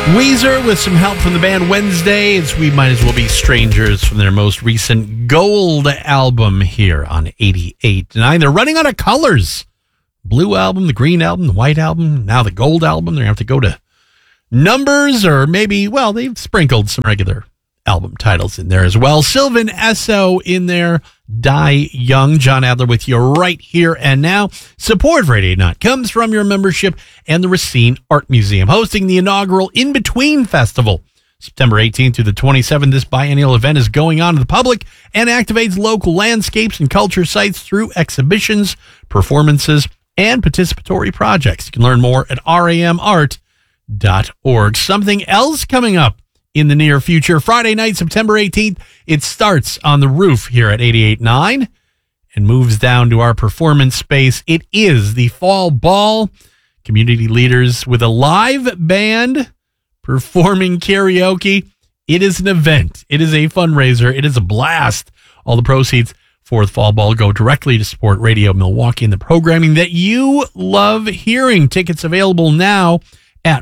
Weezer with some help from the band Wednesday. It's We Might As Well Be Strangers from their most recent Gold album here on 88.9. They're running out of colors. Blue album, the green album, the white album, now the gold album. They're going to have to go to numbers, or maybe, well, they've sprinkled some regular album titles in there as well. Sylvan Esso in there. Die Young. John Adler with you right here and now. Support for 88.9 comes from your membership and the Racine Art Museum, hosting the inaugural In Between Festival. September 18th through the 27th, this biennial event is going on to the public and activates local landscapes and culture sites through exhibitions, performances, and participatory projects. You can learn more at ramart.org. Something else coming up in the near future. Friday night, September 18th, it starts on the roof here at 88.9 and moves down to our performance space. It is the Fall Ball. Community leaders with a live band performing karaoke. It is an event. It is a fundraiser. It is a blast. All the proceeds for the Fall Ball go directly to support Radio Milwaukee and the programming that you love hearing. Tickets available now at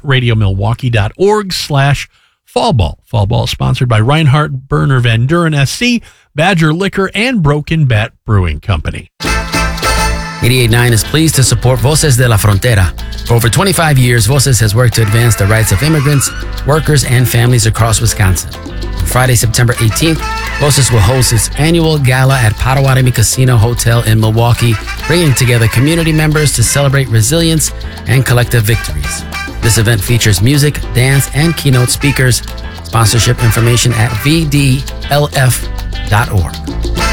radiomilwaukee.org/Fallball. Fallball is sponsored by Reinhardt, Berner Van Duren SC, Badger Liquor, and Broken Bat Brewing Company. 88.9 is pleased to support Voces de la Frontera. For over 25 years, Voces has worked to advance the rights of immigrants, workers, and families across Wisconsin. On Friday, September 18th, Voces will host its annual gala at Potawatomi Casino Hotel in Milwaukee, bringing together community members to celebrate resilience and collective victories. This event features music, dance, and keynote speakers. Sponsorship information at vdlf.org.